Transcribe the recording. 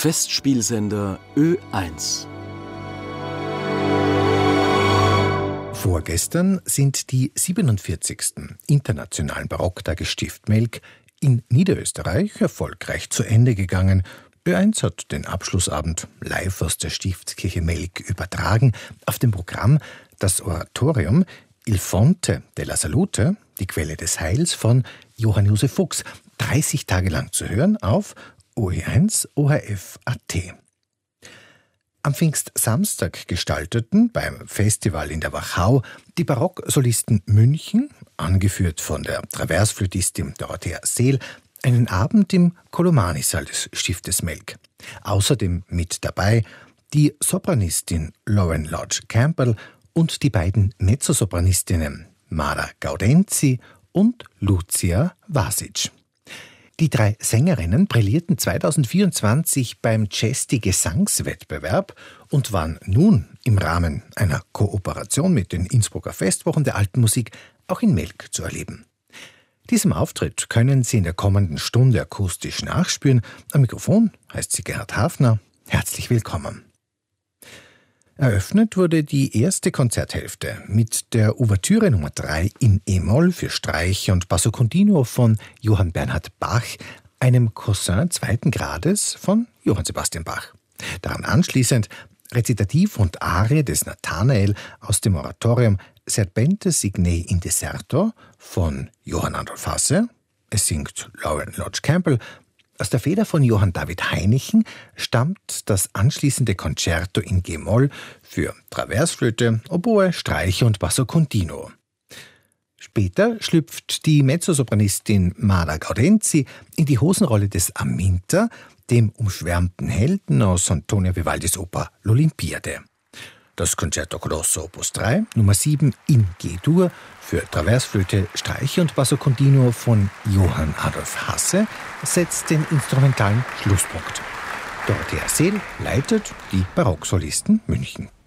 Festspielsender Ö1. Vorgestern sind die 47. Internationalen Barocktage Stift Melk in Niederösterreich erfolgreich zu Ende gegangen. Ö1 hat den Abschlussabend live aus der Stiftskirche Melk übertragen. Auf dem Programm das Oratorium Il Fonte della Salute, die Quelle des Heils von Johann Josef Fuchs, 30 Tage lang zu hören auf OE1 ORF.at. Am Pfingstsamstag gestalteten beim Festival in der Wachau die Barocksolisten München, angeführt von der Traversflötistin Dorothea Seel, einen Abend im Kolomani-Saal des Stiftes Melk. Außerdem mit dabei die Sopranistin Lauren Lodge Campbell und die beiden Mezzosopranistinnen Mara Gaudenzi und Lucia Vasic. Die 3 Sängerinnen brillierten 2024 beim Cesti Gesangswettbewerb und waren nun im Rahmen einer Kooperation mit den Innsbrucker Festwochen der Alten Musik auch in Melk zu erleben. Diesem Auftritt können Sie in der kommenden Stunde akustisch nachspüren. Am Mikrofon heißt sie Gerhard Hafner. Herzlich willkommen. Eröffnet wurde die erste Konzerthälfte mit der Ouvertüre Nummer 3 in E-Moll für Streicher und Basso Continuo von Johann Bernhard Bach, einem Cousin 2. Grades von Johann Sebastian Bach. Daran anschließend Rezitativ und Arie des Nathanael aus dem Oratorium Serpente Signe in Deserto von Johann Adolf Hasse. Es singt Lauren Lodge Campbell. Aus der Feder von Johann David Heinichen stammt das anschließende Concerto in G-Moll für Traversflöte, Oboe, Streicher und Basso Continuo. Später schlüpft die Mezzosopranistin Mara Gaudenzi in die Hosenrolle des Aminta, dem umschwärmten Helden aus Antonio Vivaldis Oper L'Olimpiade. Das Concerto Colosso Opus 3, Nummer 7 in G-Dur für Traversflöte, Streicher und Basso Continuo von Johann Adolf Hasse setzt den instrumentalen Schlusspunkt. Dorothea Seel leitet die Barocksolisten München.